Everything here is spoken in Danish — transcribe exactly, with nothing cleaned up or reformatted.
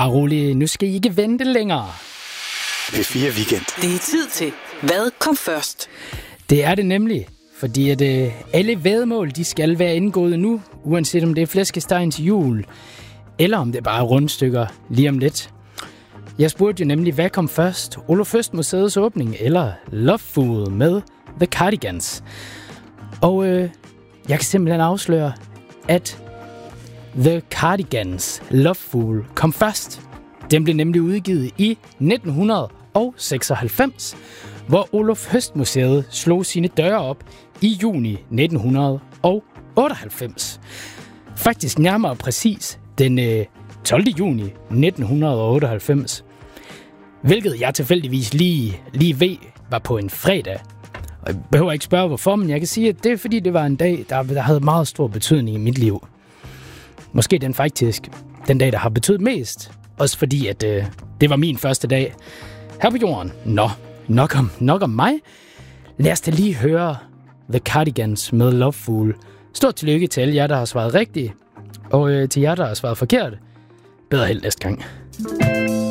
Bare rolig, nu skal I ikke vente længere. P fire Weekend. Det er tid til, hvad kom først? Det er det nemlig, fordi at øh, alle væddemål, de skal være indgået nu, uanset om det er flæskestegen til jul, eller om det er bare rundstykker lige om lidt. Jeg spurgte jo nemlig, hvad kom først? Olof Øst Museets åbning eller Loveful med The Cardigans? Og øh, jeg kan simpelthen afsløre, at The Cardigans Loveful kom først. Den blev nemlig udgivet i nitten seksoghalvfems, hvor Olof Øst Museet slog sine døre op i juni nitten otteoghalvfems. Faktisk nærmere præcis den øh, tolvte juni nitten otteoghalvfems, hvilket jeg tilfældigvis lige, lige ved var på en fredag. Og jeg behøver ikke spørge hvorfor, men jeg kan sige, at det er fordi, det var en dag, der, der havde meget stor betydning i mit liv. Måske den faktisk den dag, der har betydet mest. Også fordi, at øh, det var min første dag her på jorden. Nå, nok om, nok om mig. Lad os da lige høre The Cardigans med Loveful. Stort tillykke til alle jer, der har svaret rigtigt. Og øh, til jer, der har svaret forkert. Bedre held næste gang.